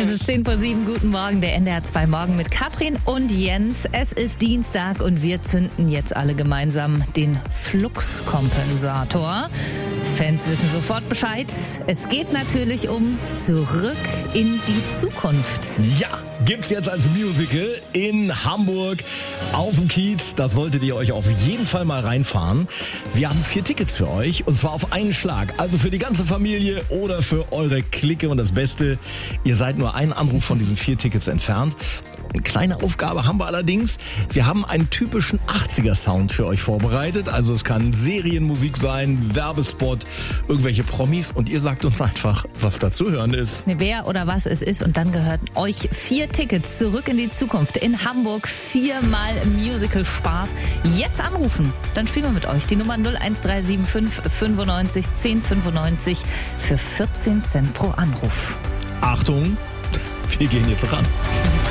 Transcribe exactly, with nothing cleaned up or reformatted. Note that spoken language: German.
Es ist zehn vor sieben, guten Morgen, der N D R zwei Morgen mit Katrin und Jens. Es ist Dienstag und wir zünden jetzt alle gemeinsam den Fluxkompensator. Fans wissen sofort Bescheid. Es geht natürlich um Zurück in die Zukunft. Ja, gibt's jetzt als Musical in Hamburg auf dem Kiez. Das solltet ihr euch auf jeden Fall mal reinfahren. Wir haben vier Tickets für euch und zwar auf einen Schlag. Also für die ganze Familie oder für eure Clique. Und das Beste, ihr seid nur einen Anruf von diesen vier Tickets entfernt. Eine kleine Aufgabe haben wir allerdings. Wir haben einen typischen achtziger-Sound für euch vorbereitet. Also es kann Serienmusik sein, Werbespot, irgendwelche Promis. Und ihr sagt uns einfach, was da zu hören ist. Wer oder was es ist. Und dann gehören euch vier Tickets zurück in die Zukunft in Hamburg. Viermal Musical Spaß. Jetzt anrufen. Dann spielen wir mit euch. Die Nummer null eins drei sieben fünf fünfundneunzig zehn fünfundneunzig für vierzehn Cent pro Anruf. Achtung, wir gehen jetzt ran.